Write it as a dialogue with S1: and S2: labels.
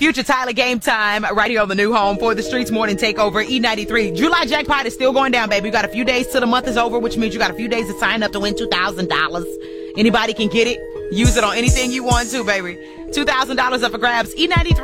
S1: Future Tyler Game Time right here on the new home for the Streets Morning Takeover E93. July jackpot is still going down, baby. You got a few days till the month is over, which means you got a few days to sign up to win $2,000. Anybody can get it. Use it on anything you want to, baby. $2,000 up for grabs. E93.